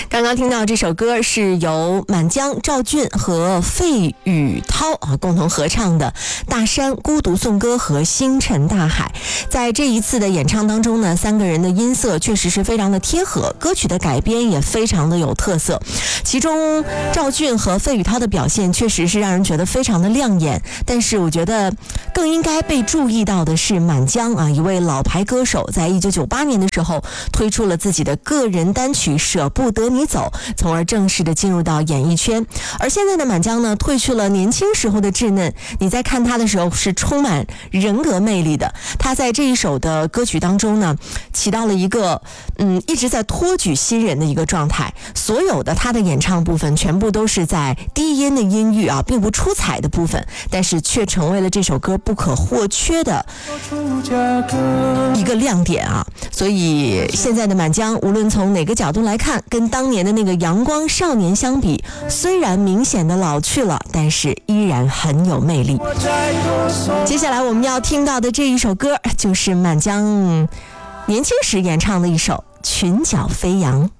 刚刚听到这首歌是由满江、赵俊和费宇涛共同合唱的《大山》、《孤独颂歌》和《星辰大海》。在这一次的演唱当中呢，3个人的音色确实是非常的贴合，歌曲的改编也非常的有特色。其中赵俊和费宇涛的表现确实是让人觉得非常的亮眼，但是我觉得更应该被注意到的是满江一位老牌歌手，在1998年的时候推出了自己的个人单曲《舍不得你走》，从而正式的进入到演艺圈。而现在的满江呢，褪去了年轻时候的稚嫩，你在看他的时候是充满人格魅力的。他在这一首的歌曲当中呢，起到了一个一直在托举新人的一个状态。所有的他的演唱部分全部都是在低音的音域并不出彩的部分，但是却成为了这首歌不可或缺的一个亮点所以现在的满江无论从哪个角度来看，跟当年的那个阳光少年相比，虽然明显的老去了，但是依然很有魅力。接下来我们要听到的这一首歌就是满江年轻时演唱的一首《裙角飞扬》。